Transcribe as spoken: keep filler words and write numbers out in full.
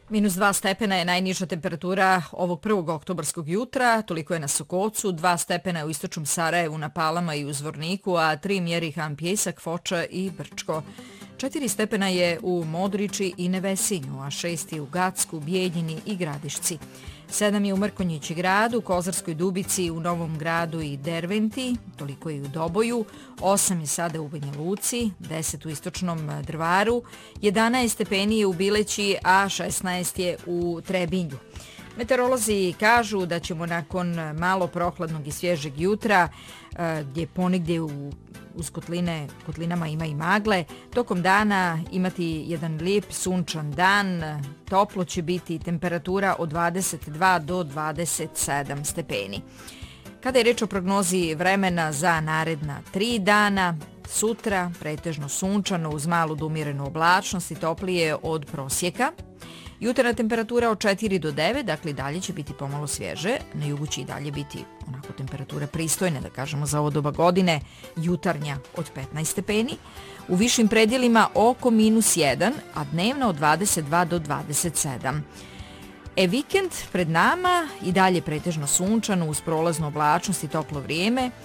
Minus dva stepena je najniža temperatura ovog prvog oktobarskog jutra, toliko je na Sokocu, dva stepena je u istočnom Sarajevu, na Palama i u Zvorniku, a tri mjeri Han Pjesak, Foča i Brčko. Četiri stepena je u Modriči i Nevesinju, a šest je u Gacku, Bijeljini i Gradišci. Sedam je u Mrkonjići gradu, Kozarskoj Dubici, u Novom gradu i Derventi, toliko je u Doboju, osam je sada u Banja Luci, deset u istočnom Drvaru, jedanaest stepeni je u Bileći, a šesnaest je u Trebinju. Meteorolozi kažu da ćemo nakon malo prohladnog i svježeg jutra, gdje ponegdje u uz kotline, kotlinama ima i magle, tokom dana imati jedan lijep sunčan dan, toplo će biti temperatura od dvadeset dva do dvadeset sedam stepeni. Kada je reč o prognozi vremena za naredna tri dana, sutra pretežno sunčano uz malu do umjerenu oblačnost i toplije od prosjeka. Jutarnja temperatura od četiri do devet, dakle dalje će biti pomalo svježe, na jugu će i dalje biti onako temperatura pristojne, da kažemo za ovo doba godine, jutarnja od petnaest stepeni, u višim predjelima oko minus jedan, a dnevno od dvadeset dva do dvadeset sedam. E vikend pred nama i dalje pretežno sunčano uz prolaznu oblačnost i toplo vrijeme,